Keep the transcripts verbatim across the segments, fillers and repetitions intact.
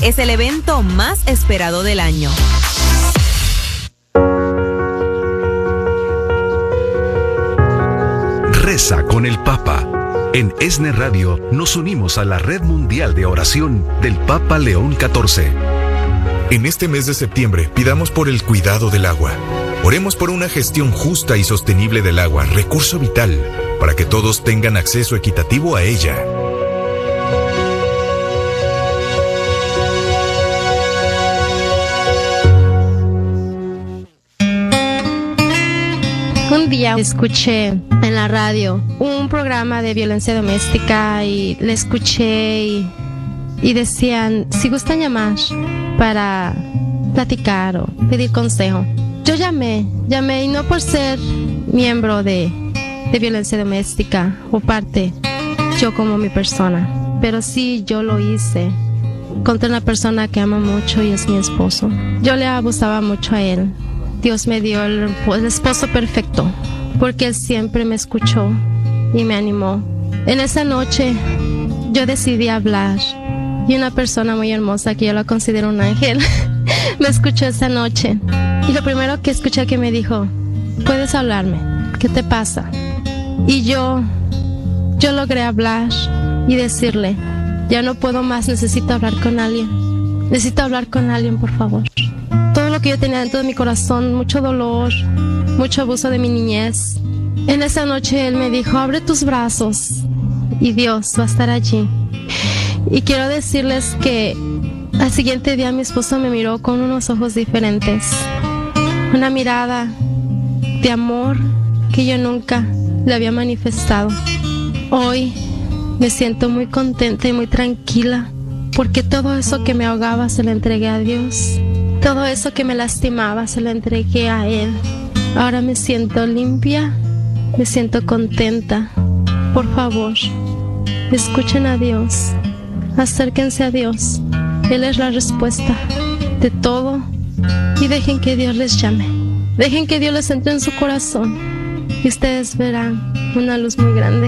es el evento más esperado del año. Reza con el Papa. En ESNE Radio nos unimos a la Red Mundial de Oración del Papa León catorce. En este mes de septiembre, pidamos por el cuidado del agua. Oremos por una gestión justa y sostenible del agua, recurso vital, para que todos tengan acceso equitativo a ella. Un día escuché en la radio un programa de violencia doméstica y le escuché y, y decían, si gustan llamar para platicar o pedir consejo. Yo llamé, llamé y no por ser miembro de, de violencia doméstica o parte yo como mi persona, pero sí yo lo hice contra una persona que amo mucho y es mi esposo. Yo le abusaba mucho a él. Dios me dio el, el esposo perfecto, porque Él siempre me escuchó y me animó. En esa noche yo decidí hablar y una persona muy hermosa que yo la considero un ángel me escuchó esa noche. Y lo primero que escuché que me dijo, ¿puedes hablarme? ¿Qué te pasa? Y yo, yo logré hablar y decirle, ya no puedo más, necesito hablar con alguien. Necesito hablar con alguien, por favor. Todo lo que yo tenía dentro de mi corazón, mucho dolor, mucho abuso de mi niñez. En esa noche Él me dijo, abre tus brazos y Dios va a estar allí. Y quiero decirles que al siguiente día mi esposo me miró con unos ojos diferentes. Una mirada de amor que yo nunca le había manifestado. Hoy me siento muy contenta y muy tranquila porque todo eso que me ahogaba se lo entregué a Dios. Todo eso que me lastimaba se lo entregué a Él. Ahora me siento limpia, me siento contenta. Por favor, escuchen a Dios, acérquense a Dios. Él es la respuesta de todo y dejen que Dios les llame. Dejen que Dios les entre en su corazón y ustedes verán una luz muy grande.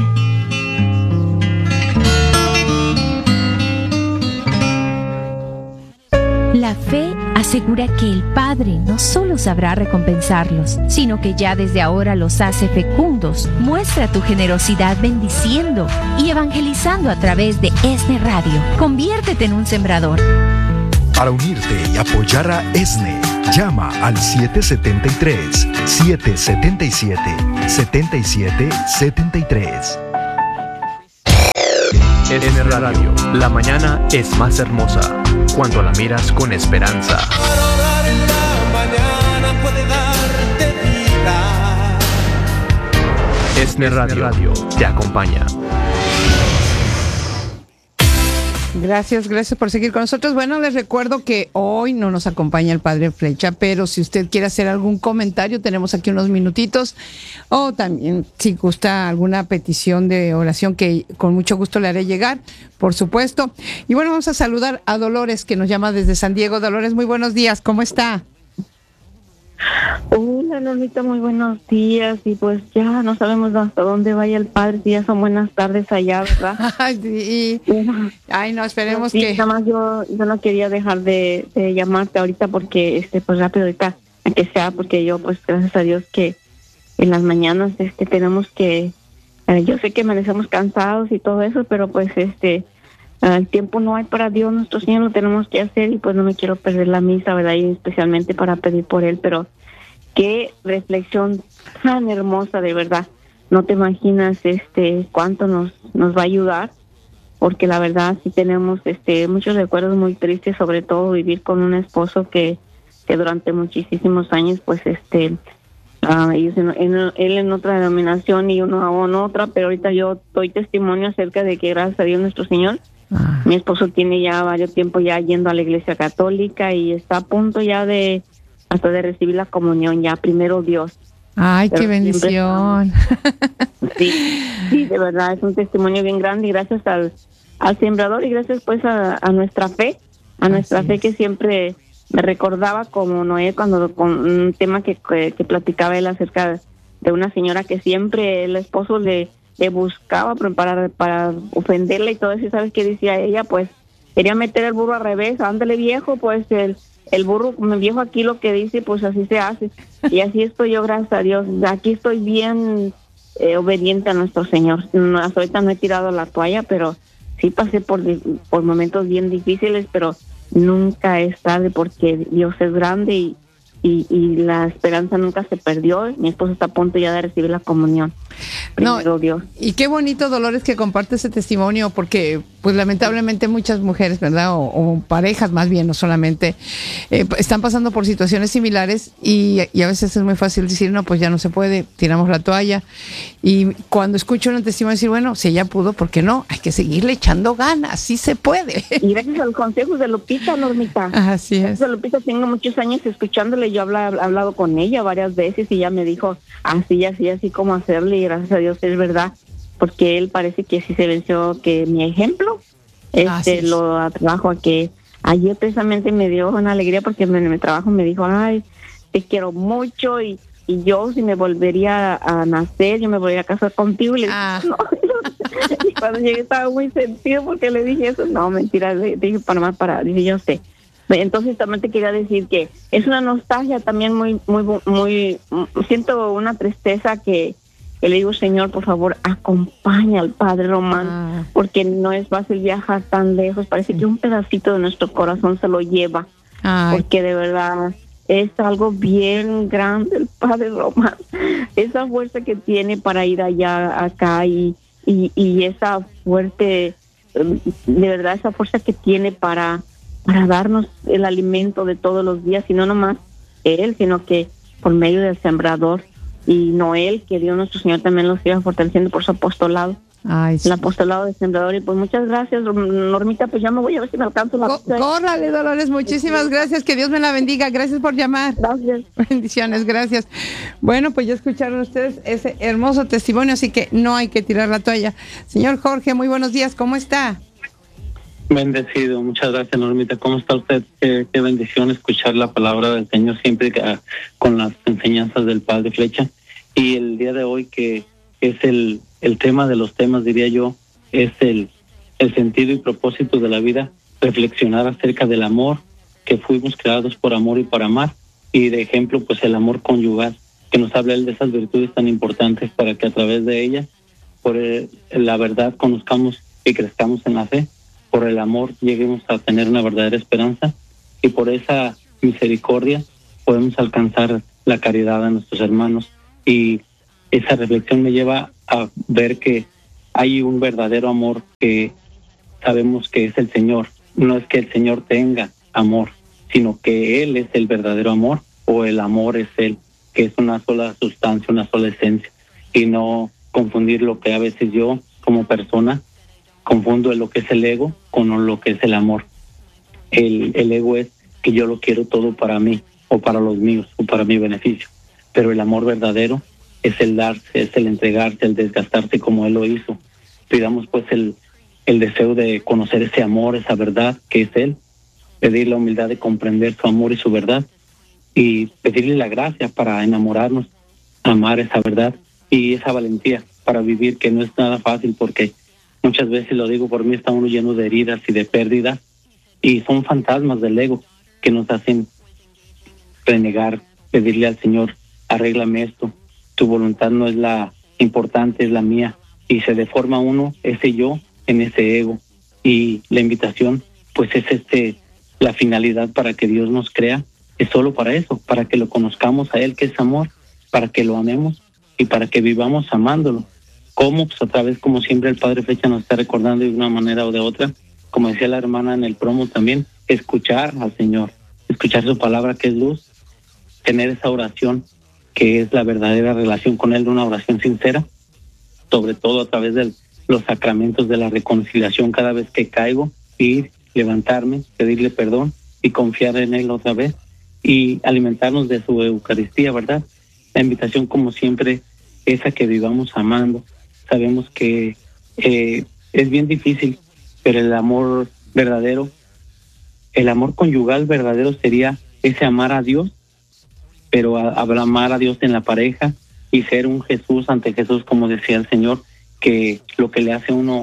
La fe asegura que el Padre no solo sabrá recompensarlos, sino que ya desde ahora los hace fecundos. Muestra tu generosidad bendiciendo y evangelizando a través de ESNE Radio. Conviértete en un sembrador. Para unirte y apoyar a ESNE, llama al siete siete tres, siete siete siete, siete siete siete tres. ESNE Radio, la mañana es más hermosa cuando la miras con esperanza. Para en la mañana puede darte vida. ESNE Radio te acompaña. Gracias, gracias por seguir con nosotros. Bueno, les recuerdo que hoy no nos acompaña el Padre Flecha, pero si usted quiere hacer algún comentario, tenemos aquí unos minutitos. O también, si gusta alguna petición de oración, que con mucho gusto le haré llegar, por supuesto. Y bueno, vamos a saludar a Dolores, que nos llama desde San Diego. Dolores, muy buenos días, ¿cómo está? Hola, Lolita, muy buenos días. Y pues ya no sabemos hasta dónde vaya el Padre, si ya son buenas tardes allá, ¿verdad? Ay, y, ay no, esperemos sí, que... Nada más yo, yo no quería dejar de, de llamarte ahorita porque, este, pues rápido ahorita, aunque sea, porque yo, pues gracias a Dios que en las mañanas, este, tenemos que, eh, yo sé que amanecemos cansados y todo eso, pero pues, este, el tiempo no hay para Dios, nuestro Señor, lo tenemos que hacer y pues no me quiero perder la misa, ¿verdad? Y especialmente para pedir por Él, pero qué reflexión tan hermosa, de verdad. No te imaginas este cuánto nos nos va a ayudar, porque la verdad sí tenemos este muchos recuerdos muy tristes, sobre todo vivir con un esposo que que durante muchísimos años pues este uh, ellos en, en, él en otra denominación y uno en otra, pero ahorita yo doy testimonio acerca de que gracias a Dios nuestro Señor, ah. mi esposo tiene ya varios tiempo ya yendo a la iglesia católica y está a punto ya de hasta de recibir la comunión ya, primero Dios. Ay, pero qué bendición. Sí, sí, de verdad, es un testimonio bien grande y gracias al, al sembrador y gracias pues a, a nuestra fe, a nuestra Así fe es. Que siempre me recordaba como Noé cuando con un tema que, que, que platicaba él acerca de una señora que siempre el esposo le, le buscaba para, para ofenderla y todo eso, y ¿sabes qué decía ella? Pues quería meter el burro al revés, ándale viejo, pues el, el burro viejo aquí lo que dice, pues así se hace. Y así estoy yo, gracias a Dios. Aquí estoy bien eh, obediente a nuestro Señor. No, hasta ahorita no he tirado la toalla, pero sí pasé por, por momentos bien difíciles, pero nunca es tarde porque Dios es grande y Y, y la esperanza nunca se perdió. Mi esposo está a punto ya de recibir la comunión. No, Primero Dios. Y qué bonito, Dolores, que comparte ese testimonio, porque pues lamentablemente muchas mujeres, ¿verdad? O, o parejas más bien, no solamente, eh, están pasando por situaciones similares y, y a veces es muy fácil decir, no, pues ya no se puede, tiramos la toalla. Y cuando escucho un testimonio decir, bueno, si ella pudo, ¿por qué no? Hay que seguirle echando ganas, sí se puede. Y gracias al consejo de Lupita, Normita. Así es. Gracias a Lupita, tengo muchos años escuchándole, yo he hablado con ella varias veces y ella me dijo así, así, así como hacerle, y gracias a Dios es verdad, porque él parece que sí se venció, que mi ejemplo este lo trabajo a que ayer precisamente me dio una alegría porque en mi trabajo me dijo, ay, te quiero mucho y, y yo si me volvería a nacer, yo me volvería a casar contigo. Y le dije, ah. no, y cuando llegué estaba muy sentido porque le dije eso, no, mentira, le dije para más para, dije yo sé. Entonces también te quería decir que es una nostalgia también muy, muy, muy, siento una tristeza que, que le digo, Señor, por favor, acompaña al Padre Román, ah. porque no es fácil viajar tan lejos, parece que un pedacito de nuestro corazón se lo lleva, Ay. porque de verdad es algo bien grande el Padre Román, esa fuerza que tiene para ir allá, acá, y, y, y esa fuerte, de verdad, esa fuerza que tiene para para darnos el alimento de todos los días, y no nomás Él, sino que por medio del sembrador, y Noel, que Dios nuestro Señor también los siga fortaleciendo por su apostolado. Ay, sí. El apostolado del sembrador. Y pues muchas gracias, Normita, pues ya me voy a ver si me alcanzo la... Córrale, Dolores, muchísimas gracias, que Dios me la bendiga, gracias por llamar. Gracias. Bendiciones, gracias. Bueno, pues ya escucharon ustedes ese hermoso testimonio, así que no hay que tirar la toalla. Señor Jorge, muy buenos días, ¿cómo está? Bendecido, muchas gracias, Normita. ¿Cómo está usted? Qué, qué bendición escuchar la palabra del Señor siempre uh, con las enseñanzas del Padre Flecha. Y el día de hoy, que es el, el tema de los temas, diría yo, es el, el sentido y propósito de la vida, reflexionar acerca del amor, que fuimos creados por amor y para amar, y de ejemplo, pues el amor conyugal, que nos habla él de esas virtudes tan importantes para que a través de ellas, por el, la verdad, conozcamos y crezcamos en la fe. Por el amor lleguemos a tener una verdadera esperanza, y por esa misericordia podemos alcanzar la caridad a nuestros hermanos. Y esa reflexión me lleva a ver que hay un verdadero amor que sabemos que es el Señor. No es que el Señor tenga amor, sino que Él es el verdadero amor, o el amor es Él, que es una sola sustancia, una sola esencia, y no confundir lo que a veces yo como persona confundo lo que es el ego con lo que es el amor. El, el ego es que yo lo quiero todo para mí, o para los míos, o para mi beneficio. Pero el amor verdadero es el darse, es el entregarse, el desgastarse como Él lo hizo. Pidamos pues el, el deseo de conocer ese amor, esa verdad que es Él, pedir la humildad de comprender su amor y su verdad, y pedirle la gracia para enamorarnos, amar esa verdad y esa valentía para vivir, que no es nada fácil, porque muchas veces, lo digo por mí, está uno lleno de heridas y de pérdidas, y son fantasmas del ego que nos hacen renegar, pedirle al Señor, arréglame esto, tu voluntad no es la importante, es la mía, y se deforma uno, ese yo, en ese ego. Y la invitación, pues es este, la finalidad para que Dios nos crea, es solo para eso, para que lo conozcamos a Él, que es amor, para que lo amemos y para que vivamos amándolo. ¿Cómo? Pues a través, como siempre, el Padre Flecha nos está recordando de una manera o de otra, como decía la hermana en el promo también, escuchar al Señor, escuchar su palabra que es luz, tener esa oración que es la verdadera relación con Él, una oración sincera, sobre todo a través de los sacramentos de la reconciliación. Cada vez que caigo, ir, levantarme, pedirle perdón y confiar en Él otra vez, y alimentarnos de su Eucaristía, ¿verdad? La invitación, como siempre, es a que vivamos amando. Sabemos que eh, es bien difícil, pero el amor verdadero, el amor conyugal verdadero sería ese amar a Dios, pero a, a amar a Dios en la pareja y ser un Jesús ante Jesús, como decía el Señor, que lo que le hace a uno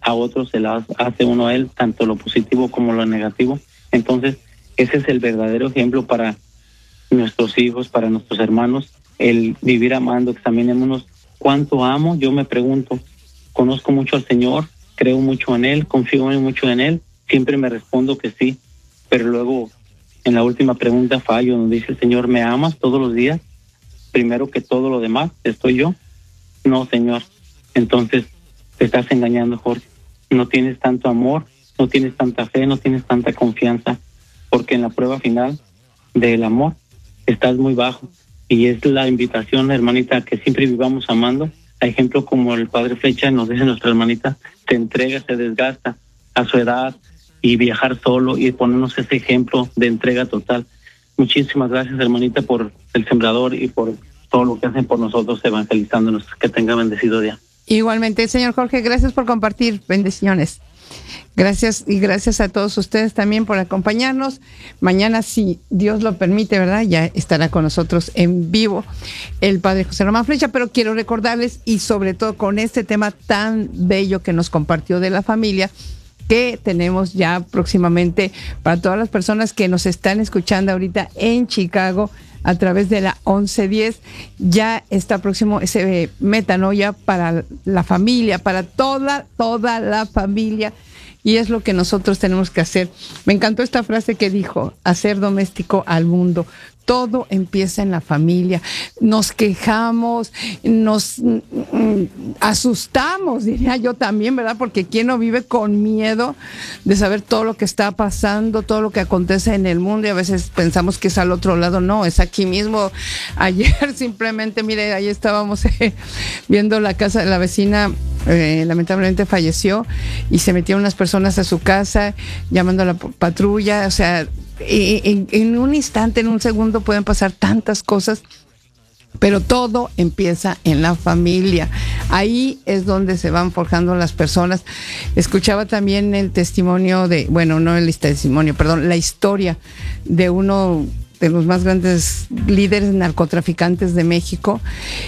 a otros se las hace uno a él, tanto lo positivo como lo negativo. Entonces, ese es el verdadero ejemplo para nuestros hijos, para nuestros hermanos, el vivir amando. Examinémonos cuánto amo. Yo me pregunto, conozco mucho al Señor, creo mucho en Él, confío mucho en Él, siempre me respondo que sí, pero luego en la última pregunta fallo, donde dice el Señor, ¿me amas todos los días? Primero que todo lo demás, ¿estoy yo? No, Señor. Entonces te estás engañando, Jorge. No tienes tanto amor, no tienes tanta fe, no tienes tanta confianza, porque en la prueba final del amor estás muy bajo. Y es la invitación, hermanita, que siempre vivamos amando. A ejemplo, como el Padre Flecha nos dice nuestra hermanita, se entrega, se desgasta a su edad, y viajar solo y ponernos ese ejemplo de entrega total. Muchísimas gracias, hermanita, por el Sembrador y por todo lo que hacen por nosotros evangelizándonos. Que tenga bendecido día. Igualmente, señor Jorge, gracias por compartir. Bendiciones. Gracias, y gracias a todos ustedes también por acompañarnos. Mañana, si Dios lo permite, ¿verdad?, ya estará con nosotros en vivo el Padre José Román Flecha, pero quiero recordarles, y sobre todo con este tema tan bello que nos compartió de la familia, que tenemos ya próximamente para todas las personas que nos están escuchando ahorita en Chicago a través de la once diez, ya está próximo ese metanoia para la familia, para toda, toda la familia, y es lo que nosotros tenemos que hacer. Me encantó esta frase que dijo, hacer doméstico al mundo. Todo empieza en la familia. Nos quejamos, nos mm, asustamos, diría yo también, ¿verdad? Porque ¿quién no vive con miedo de saber todo lo que está pasando, todo lo que acontece en el mundo? Y a veces pensamos que es al otro lado. No, es aquí mismo. Ayer simplemente, mire, ahí estábamos eh, viendo la casa de la vecina, eh, lamentablemente falleció, y se metieron unas personas a su casa llamando a la patrulla. O sea, En, en un instante, en un segundo pueden pasar tantas cosas, pero todo empieza en la familia. Ahí es donde se van forjando las personas. Escuchaba también el testimonio de, bueno, no el testimonio, perdón, la historia de uno de los más grandes líderes narcotraficantes de México.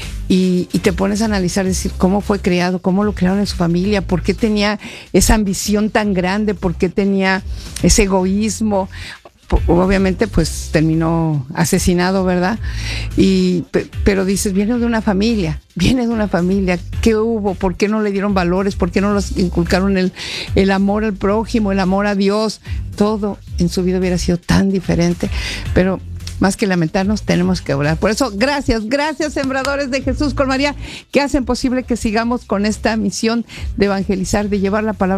Y, y te pones a analizar, decir, cómo fue creado, cómo lo crearon en su familia, por qué tenía esa ambición tan grande, por qué tenía ese egoísmo. Obviamente pues terminó asesinado, ¿verdad? Y pero dices, viene de una familia, viene de una familia. ¿Qué hubo? ¿Por qué no le dieron valores? ¿Por qué no los inculcaron el, el amor al prójimo, el amor a Dios? Todo en su vida hubiera sido tan diferente, pero más que lamentarnos, tenemos que orar. Por eso, gracias, gracias, sembradores de Jesús con María, que hacen posible que sigamos con esta misión de evangelizar, de llevar la palabra